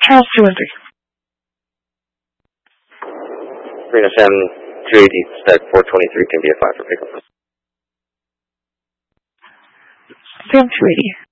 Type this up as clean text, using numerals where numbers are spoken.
Charles 2-3. Reno Sam 280, spec 423 can be a 5 for pickup. Sam 280.